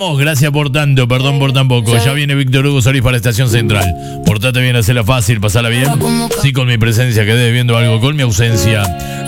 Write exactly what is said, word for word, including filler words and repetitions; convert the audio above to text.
Vamos, gracias por tanto, perdón por tan poco. Ya viene Víctor Hugo Solís para Estación Central. Portate bien, hacela fácil, pasala bien. Sí, con mi presencia, quedé viendo algo, con mi ausencia.